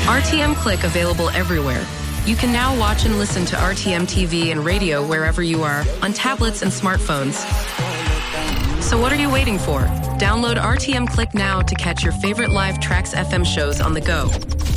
RTM Click available everywhere. You can now watch and listen to RTM TV and radio wherever you are on tablets and smartphones. So what are you waiting for? Download RTM Click now to catch your favorite live Trax FM shows on the go.